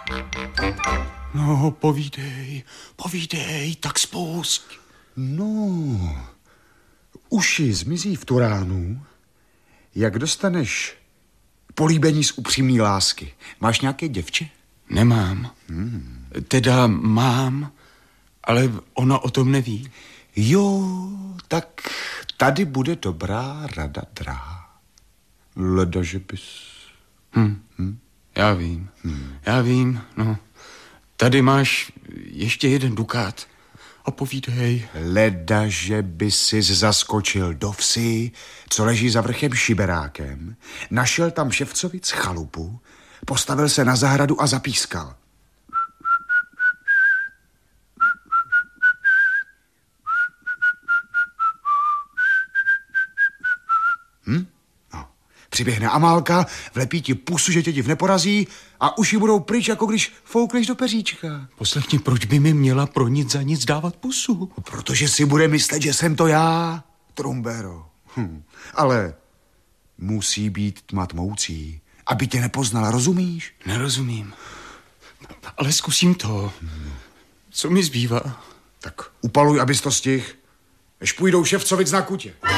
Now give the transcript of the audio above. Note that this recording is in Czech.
No, povídej, tak spust. No, uši zmizí v turánu, jak dostaneš políbení z upřímný lásky. Máš nějaké děvče? Nemám. Teda mám, ale ona o tom neví. Jo, tak tady bude dobrá rada, drahá. Leda, že bys... Já vím, no. Tady máš ještě jeden dukát. A povídej. Leda, že by si zaskočil do vsi, co leží za vrchem Šiberákem, našel tam Ševcovic chalupu, postavil se na zahradu a zapískal. No. Přiběhne Amálka, vlepí ti pusu, že tě div neporazí a uši budou pryč, jako když foukneš do peříčka. Poslechni, proč by mi měla pro nic za nic dávat pusu? Protože si bude myslet, že jsem to já, Trumbero. Ale musí být tma tmoucí, aby tě nepoznala, rozumíš? Nerozumím. Ale zkusím to. Co mi zbývá? Tak upaluj, abys to stihl, než půjdou Ševcovic na kutě.